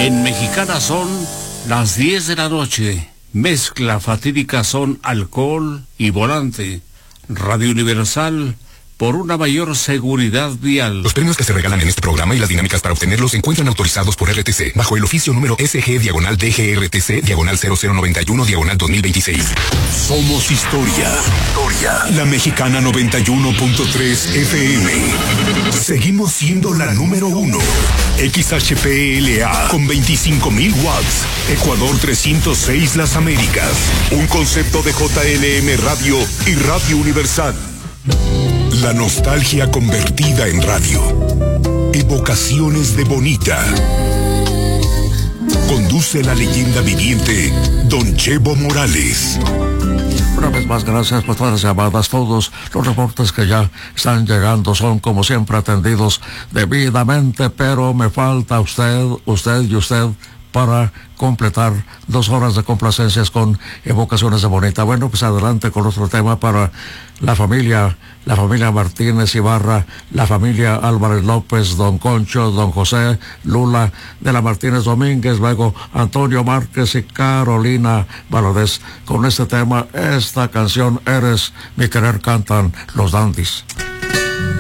En Mexicana son las 10 de la noche. Mezcla fatídica son alcohol y volante. Radio Universal, por una mayor seguridad vial. Los premios que se regalan en este programa y las dinámicas para obtenerlos se encuentran autorizados por RTC, bajo el oficio número SG/DGRTC/0091/2026. Somos historia. La Mexicana 91.3 FM. Seguimos siendo la número 1. XHPLA con 25,000 watts. Ecuador 306 Las Américas. Un concepto de JLM Radio y Radio Universal. La nostalgia convertida en radio. Evocaciones de Bonita. Conduce la leyenda viviente Don Chevo Morales. Una vez más, gracias por todas las llamadas. Todos los reportes que ya están llegando son, como siempre, atendidos debidamente, pero me falta usted y usted para completar 2 horas de complacencias con Evocaciones de Bonita. Bueno, pues adelante con otro tema para la familia Martínez Ibarra, la familia Álvarez López, don Concho, don José, Lula de la Martínez Domínguez, luego Antonio Márquez y Carolina Valadez. Con este tema, esta canción, Eres mi querer, cantan los Dandys.